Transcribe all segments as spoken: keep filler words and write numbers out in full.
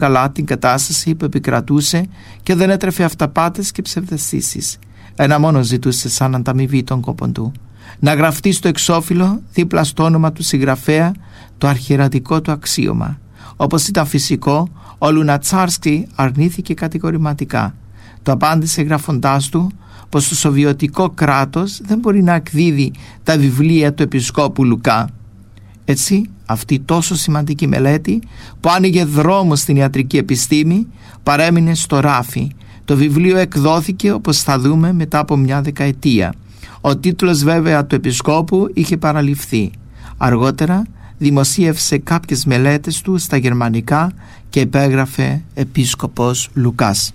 καλά την κατάσταση που επικρατούσε και δεν έτρεφε αυταπάτες και ψευδαισθήσεις. Ένα μόνο ζητούσε σαν ανταμοιβή των κόπων του: να γραφτεί στο εξώφυλλο δίπλα στο όνομα του συγγραφέα το αρχιερατικό του αξίωμα. Όπως ήταν φυσικό, ο Λουνατσάρσκι αρνήθηκε κατηγορηματικά. Το απάντησε γράφοντάς του πως το σοβιετικό κράτος δεν μπορεί να εκδίδει τα βιβλία του επισκόπου Λουκά. Έτσι, αυτή τόσο σημαντική μελέτη που άνοιγε δρόμο στην ιατρική επιστήμη παρέμεινε στο ράφι. Το βιβλίο εκδόθηκε, όπως θα δούμε, μετά από μια δεκαετία. Ο τίτλος βέβαια του επισκόπου είχε παραληφθεί. Αργότερα δημοσίευσε κάποιες μελέτες του στα γερμανικά και υπέγραφε επίσκοπος Λουκάς.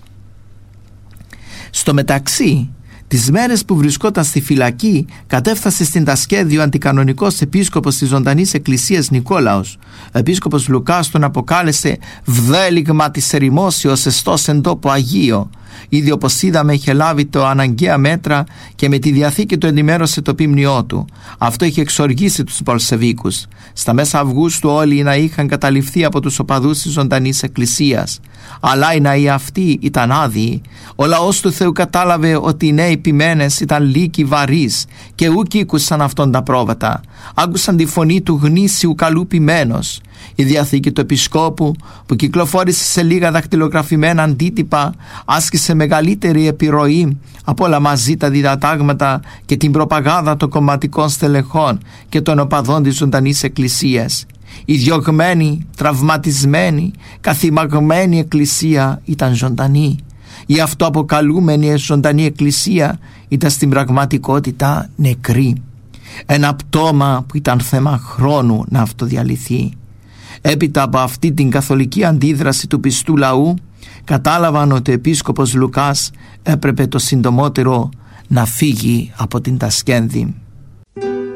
Στο μεταξύ, τις μέρες που βρισκόταν στη φυλακή, κατέφθασε στην Τασκέδη ο αντικανονικός επίσκοπος της Ζωντανής Εκκλησίας Νικόλαος. Ο επίσκοπος Λουκάς τον αποκάλεσε «βδέλιγμα της ερημόσεως εστός εν τόπο Αγίο». Ήδη, όπως είδαμε, είχε λάβει το αναγκαία μέτρα και με τη Διαθήκη του ενημέρωσε το ποίμνιό του. Αυτό είχε εξοργήσει τους Μπολσεβίκους. Στα μέσα Αυγούστου όλοι οι ναοί είχαν καταληφθεί από τους οπαδούς της Ζωντανής Εκκλησίας. Αλλά οι ναοί αυτοί ήταν άδειοι. Ο λαός του Θεού κατάλαβε ότι οι νέοι ποιμένες ήταν λύκοι βαρύς και ούκ ήκουσαν αυτόν τα πρόβατα. Άκουσαν τη φωνή του γνήσιου καλού ποιμένος. Η Διαθήκη του Επισκόπου, που κυκλοφόρησε σε λίγα δακτυλογραφημένα αντίτυπα, άσκησε μεγαλύτερη επιρροή από όλα μαζί τα διδατάγματα και την προπαγάνδα των κομματικών στελεχών και των οπαδών της Ζωντανής Εκκλησίας. Η διωγμένη, τραυματισμένη, καθημαγμένη Εκκλησία ήταν ζωντανή. Η αυτοαποκαλούμενη ζωντανή Εκκλησία ήταν στην πραγματικότητα νεκρή. Ένα πτώμα που ήταν θέμα χρόνου να αυτοδιαλυθεί. Έπειτα από αυτή την καθολική αντίδραση του πιστού λαού, κατάλαβαν ότι ο επίσκοπος Λουκάς έπρεπε το συντομότερο να φύγει από την Τασκένδη.